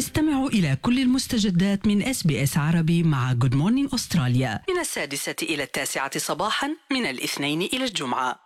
استمعوا إلى كل المستجدات من SBS عربي مع Good Morning أستراليا من 6:00 إلى 9:00 صباحا من الاثنين إلى الجمعة.